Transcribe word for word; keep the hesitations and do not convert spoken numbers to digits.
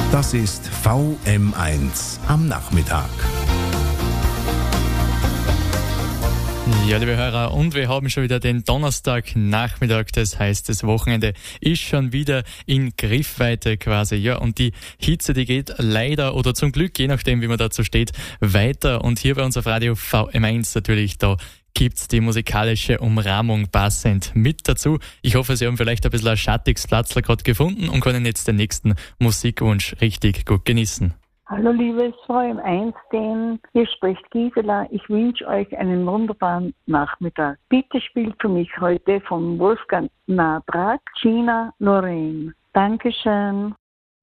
Das ist V M eins am Nachmittag. Ja, liebe Hörer, und wir haben schon wieder den Donnerstagnachmittag, das heißt, das Wochenende ist schon wieder in Griffweite quasi, ja, und die Hitze, die geht leider oder zum Glück, je nachdem, wie man dazu steht, weiter, und hier bei uns auf Radio V M eins natürlich, da gibt's die musikalische Umrahmung passend mit dazu. Ich hoffe, Sie haben vielleicht ein bisschen ein schattiges Platzl gerade gefunden und können jetzt den nächsten Musikwunsch richtig gut genießen. Hallo liebes V M eins, denn hier spricht Gisela. Ich wünsche euch einen wunderbaren Nachmittag. Bitte spielt für mich heute von Wolfgang Nabrak Gina Lorraine. Dankeschön.